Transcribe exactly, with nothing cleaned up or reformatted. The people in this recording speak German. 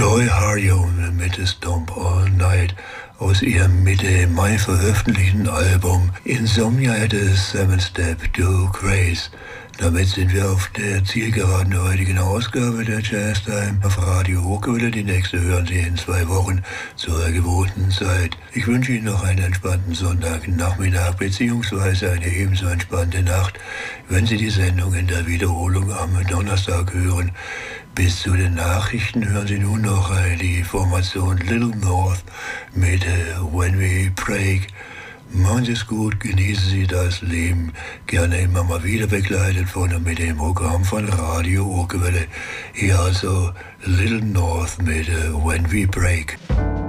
Joy Harjo mit Stomp All Night aus ihrem Mitte Mai veröffentlichten Album Insomnia at a Seven Step to Grace. Damit sind wir auf der Zielgeraden der heutigen Ausgabe der Jazztime auf Radio Ruhrgebiet. Die nächste hören Sie in zwei Wochen zur gewohnten Zeit. Ich wünsche Ihnen noch einen entspannten Sonntagnachmittag bzw. eine ebenso entspannte Nacht, wenn Sie die Sendung in der Wiederholung am Donnerstag hören. Bis zu den Nachrichten hören Sie nun noch die Formation Little North mit When We Break. Machen Sie es gut, genießen Sie das Leben, gerne immer mal wieder begleitet von und mit dem Programm von Radio Urquelle. Hier also Little North mit When We Break.